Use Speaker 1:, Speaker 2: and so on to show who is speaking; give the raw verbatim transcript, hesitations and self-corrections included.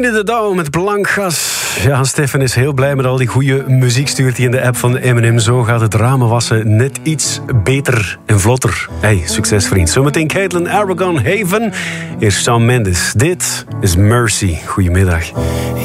Speaker 1: Tine de Douw met blank gas. Ja, Stefan is heel blij met al die goede muziek. Stuurt hij in de app van Eminem. Zo gaat het ramen wassen net iets beter en vlotter. Hey, succes vriend. Zometeen Caitlin Aragon Haven. Eerst Shawn Mendes. Dit is Mercy. Goedemiddag.